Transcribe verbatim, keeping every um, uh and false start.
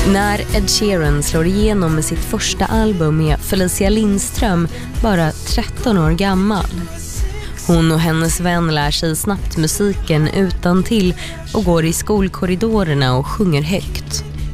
När Ed Sheeran slår igenom med sitt första album med Felicia Lindström, bara tretton år gammal. Hon och hennes vän lär sig snabbt musiken utan till och går i skolkorridorerna och sjunger högt.